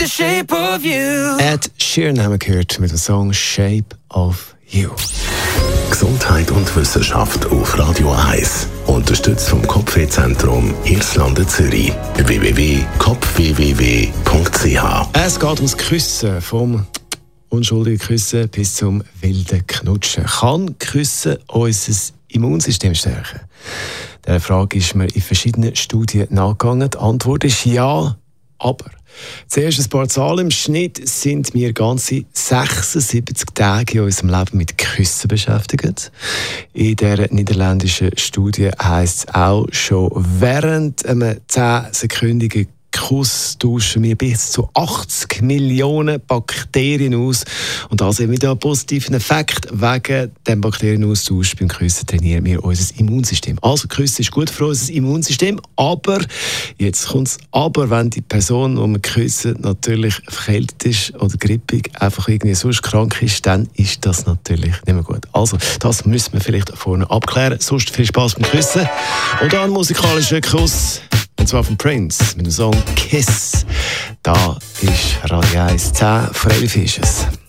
the shape of you. Ed Sheeran haben wir gehört mit dem Song Shape of You. Gesundheit und Wissenschaft auf Radio 1. Unterstützt vom Kopfwehzentrum Irlande Zürich. www.kopfwww.ch. Es geht ums Küssen, vom unschuldigen Küssen bis zum wilden Knutschen. Kann Küssen unser Immunsystem stärken? Dieser Frage ist mir in verschiedenen Studien nachgegangen. Die Antwort ist ja, aber. Zuerst ein paar Zahlen. Im Schnitt sind wir ganze 76 Tage in unserem Leben mit Küssen beschäftigt. In dieser niederländischen Studie heisst es auch, schon während einem 10-sekündigen Kuss tauschen wir bis zu 80 Millionen Bakterien aus. Und das eben mit einem positiven Effekt. Wegen dem Bakterienaustausch beim Küssen trainieren wir unser Immunsystem. Also Küssen ist gut für unser Immunsystem, aber, jetzt kommt es aber, wenn die Person, die wir küssen, natürlich verkältet ist oder grippig, einfach irgendwie sonst krank ist, dann ist das natürlich nicht mehr gut. Also, das müssen wir vielleicht vorne abklären. Sonst viel Spaß beim Küssen. Und dann musikalischer Kuss. Und zwar von Prince mit dem Song Kiss. Da ist Radio 1 10 vor 11 ist es.